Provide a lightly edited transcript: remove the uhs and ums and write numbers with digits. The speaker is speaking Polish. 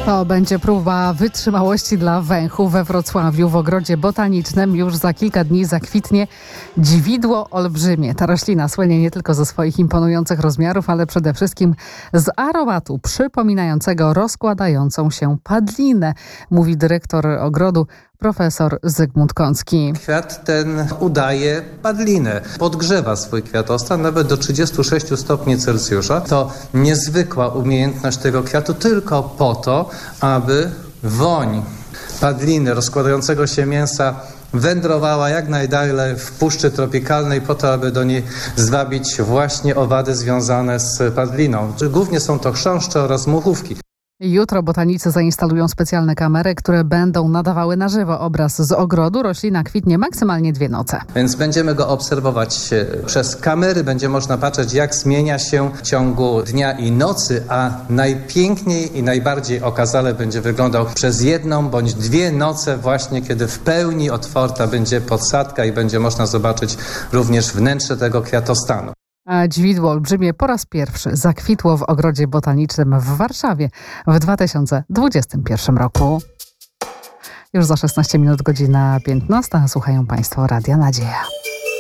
To będzie próba wytrzymałości dla węchów we Wrocławiu. W ogrodzie botanicznym już za kilka dni zakwitnie dźwidło olbrzymie. Ta roślina słynie nie tylko ze swoich imponujących rozmiarów, ale przede wszystkim z aromatu przypominającego rozkładającą się padlinę, mówi dyrektor ogrodu profesor Zygmunt Kącki. Kwiat ten udaje padlinę, podgrzewa swój kwiatostan nawet do 36 stopni Celsjusza. To niezwykła umiejętność tego kwiatu tylko po to, aby woń padliny, rozkładającego się mięsa wędrowała jak najdalej w puszczy tropikalnej po to, aby do niej zwabić właśnie owady związane z padliną. Głównie są to chrząszcze oraz muchówki. Jutro botanicy zainstalują specjalne kamery, które będą nadawały na żywo obraz z ogrodu. Roślina kwitnie maksymalnie 2 noce. Więc będziemy go obserwować przez kamery. Będzie można patrzeć, jak zmienia się w ciągu dnia i nocy, a najpiękniej i najbardziej okazale będzie wyglądał przez 1 bądź 2 noce, właśnie kiedy w pełni otwarta będzie podsadka i będzie można zobaczyć również wnętrze tego kwiatostanu. A dźwidło olbrzymie po raz pierwszy zakwitło w ogrodzie botanicznym w Warszawie w 2021 roku. Już za 16 minut, godzina 15. Słuchają Państwo Radia Nadzieja.